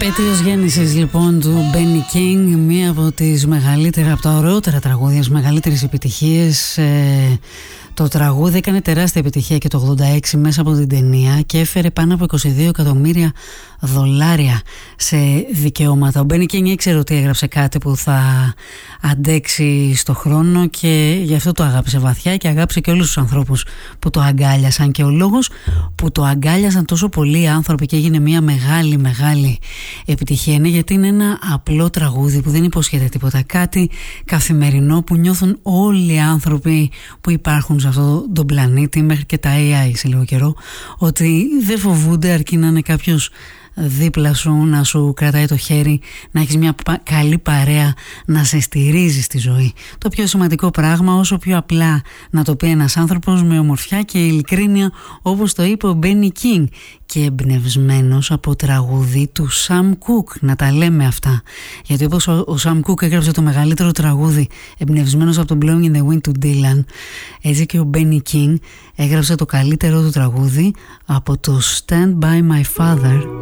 Επέτειος γέννησης λοιπόν του Benny King, μία από τις μεγαλύτερα, από τα ωραιότερα τραγούδια, τις μεγαλύτερες επιτυχίες. Το τραγούδι έκανε τεράστια επιτυχία και το 86 μέσα από την ταινία και έφερε πάνω από $22 εκατομμύρια σε δικαιώματα. Ο Benny King ήξερε ότι έγραψε κάτι που θα αντέξει στο χρόνο και γι' αυτό το αγάπησε βαθιά και αγάπησε και όλους τους ανθρώπους που το αγκάλιασαν, και ο λόγος που το αγκάλιασαν τόσο πολλοί άνθρωποι και έγινε μια μεγάλη επιτυχία είναι γιατί είναι ένα απλό τραγούδι που δεν υποσχέται τίποτα, κάτι καθημερινό που νιώθουν όλοι οι άνθρωποι που υπάρχουν σε αυτόν τον πλανήτη, μέχρι και τα AI σε λίγο καιρό, ότι δεν φοβούνται αρκεί να είναι κάποιος δίπλα σου, να σου κρατάει το χέρι, να έχεις μια καλή παρέα να σε στηρίζει στη ζωή. Το πιο σημαντικό πράγμα, όσο πιο απλά να το πει ένας άνθρωπος με ομορφιά και ειλικρίνεια, όπως το είπε ο Benny King, και εμπνευσμένος από τραγούδι του Sam Cooke. Να τα λέμε αυτά, γιατί όπως ο Sam Cooke έγραψε το μεγαλύτερο τραγούδι εμπνευσμένος από το Blowing in the Wind του Dylan, έτσι και ο Benny King έγραψε το καλύτερο του τραγούδι από το Stand by My Father